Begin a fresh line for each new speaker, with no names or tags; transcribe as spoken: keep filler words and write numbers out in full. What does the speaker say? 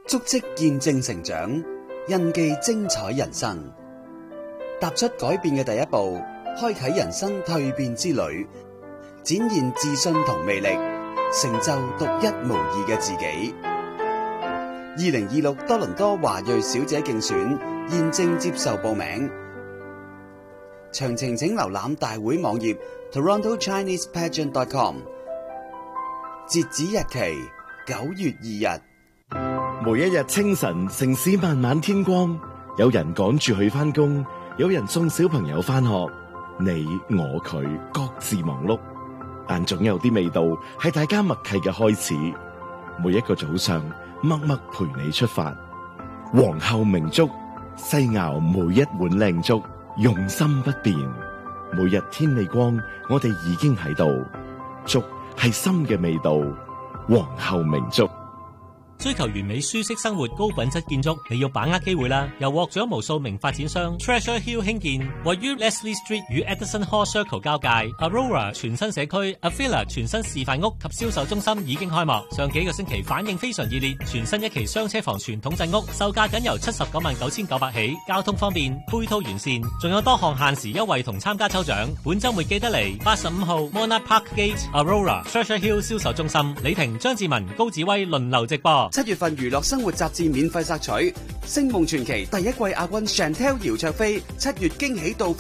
足跡見證成長，印記精彩人生。踏出改變嘅第一步，開啟人生蛻變之旅，展現自信同魅力，成就獨一無二嘅自己。二零二六多倫多華裔小姐競選現正接受報名，詳情請瀏覽大會網頁 toronto chinese pageant dot com。截止日期九月二日。
每一日清晨，城市慢慢天光，有人趕住去返工，有人送小朋友返學，你我佢各自忙碌，但總有啲味道係大家默契嘅開始。每一個早上，默默陪你出發。皇后明粥，細熬每一碗靚粥，用心不變。每日天未光，我哋已經喺度。粥係心嘅味道，皇后明粥。
追求完美舒適生活、高品質建築，你要把握機會啦！由獲獎無數名發展商 Treasure Hill 興建，位於 Leslie Street 與 Edison Hall Circle 交界 Aurora 全新社區 Avila 全新示範屋及銷售中心已經開幕。上幾個星期反應非常熱烈，全新一期雙車房傳統鎮屋售價僅由七十九萬九千九百起，交通方便，配套完善，仲有多項限時優惠同參加抽獎。本週末記得嚟八十五號 Monarch Park Gate Aurora Treasure Hill 銷售中心，李婷、張志文、高子威輪流直播。
七月份娛樂生活雜誌免費索取，星夢傳奇第一季亞軍 Chantel 姚焯菲七月驚喜到訪。